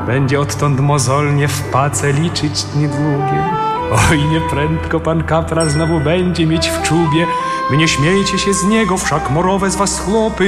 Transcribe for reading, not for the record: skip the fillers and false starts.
będzie odtąd mozolnie w pace liczyć niedługie. Oj, nieprędko pan kapral znowu będzie mieć w czubie. Wy nie śmiejcie się z niego, wszak morowe z was chłopy